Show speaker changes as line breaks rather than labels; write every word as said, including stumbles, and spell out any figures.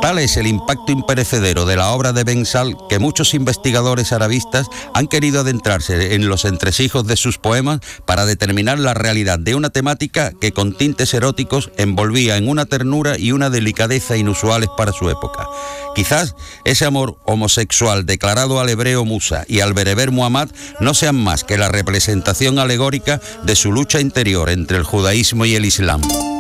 Tal es el impacto imperecedero de la obra de Ben Sahl que muchos investigadores arabistas han querido adentrarse en los entresijos de sus poemas para determinar la realidad de una temática que con tintes eróticos envolvía en una ternura y una delicadeza inusuales para su época. Quizás ese amor homosexual declarado al hebreo Musa y al bereber Muhammad no sean más que la representación alegórica de su lucha interior entre el judaísmo y el islam.